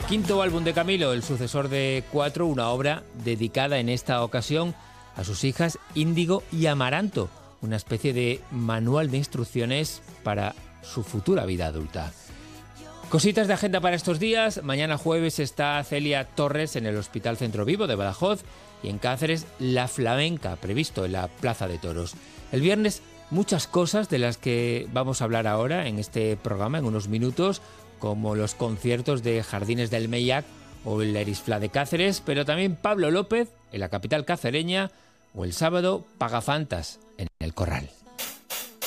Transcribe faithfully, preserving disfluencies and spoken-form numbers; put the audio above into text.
Quinto álbum de Camilo, el sucesor de Cuatro, una obra dedicada en esta ocasión a sus hijas Índigo y Amaranto, una especie de manual de instrucciones para su futura vida adulta. Cositas de agenda para estos días. Mañana jueves está Celia Torres en el Hospital Centro Vivo de Badajoz y en Cáceres La Flamenca, previsto en la Plaza de Toros. El viernes muchas cosas de las que vamos a hablar ahora en este programa en unos minutos, como los conciertos de Jardines del Meillac o el Erisfla de Cáceres, pero también Pablo López en la capital cacereña o el sábado Pagafantas en el Corral.